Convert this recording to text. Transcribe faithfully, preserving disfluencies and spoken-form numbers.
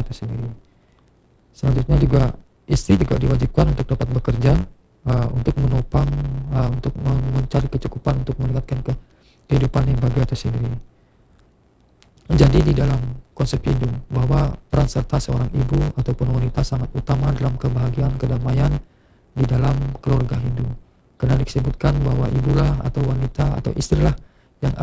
itu sendiri. Selanjutnya juga istri juga diwajibkan untuk dapat bekerja uh, untuk menopang, uh, untuk mencari kecukupan untuk meningkatkan ke kehidupan yang bahagia itu sendiri. Jadi di dalam konsep Hindu bahwa peran serta seorang ibu ataupun wanita sangat utama dalam kebahagiaan kedamaian di dalam keluarga Hindu. Karena disebutkan bahwa ibulah atau wanita atau istrilah